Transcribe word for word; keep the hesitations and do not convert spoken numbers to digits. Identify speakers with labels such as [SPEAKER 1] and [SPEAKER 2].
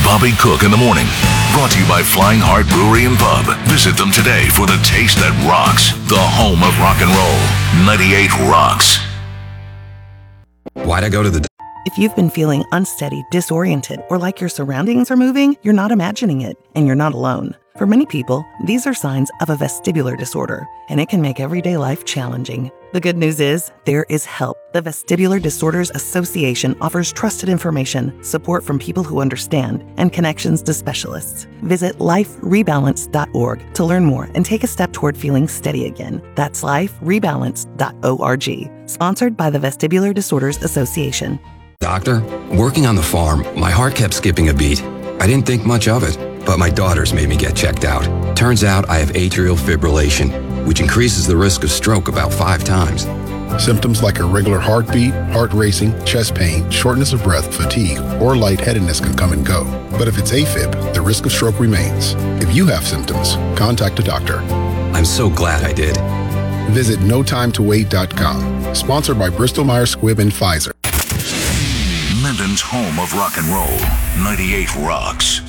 [SPEAKER 1] Bobby Cook in the morning. Brought to you by Flying Heart Brewery and Pub. Visit them today for the taste that rocks. The home of rock and roll. ninety-eight Rocks.
[SPEAKER 2] Why'd I go to the...
[SPEAKER 3] If you've been feeling unsteady, disoriented, or like your surroundings are moving, you're not imagining it, and you're not alone. For many people, these are signs of a vestibular disorder, and it can make everyday life challenging. The good news is, there is help. The Vestibular Disorders Association offers trusted information, support from people who understand, and connections to specialists. Visit life rebalance dot org to learn more and take a step toward feeling steady again. That's life rebalance dot org. Sponsored by the Vestibular Disorders Association.
[SPEAKER 2] Doctor, working on the farm, my heart kept skipping a beat. I didn't think much of it, but my daughters made me get checked out. Turns out I have atrial fibrillation, which increases the risk of stroke about five times.
[SPEAKER 4] Symptoms like irregular heartbeat, heart racing, chest pain, shortness of breath, fatigue, or lightheadedness can come and go. But if it's AFib, the risk of stroke remains. If you have symptoms, contact a doctor.
[SPEAKER 2] I'm so glad I did.
[SPEAKER 4] Visit no time to wait dot com. Sponsored by Bristol Myers Squibb and Pfizer.
[SPEAKER 1] Minden's home of rock and roll. ninety-eight Rocks.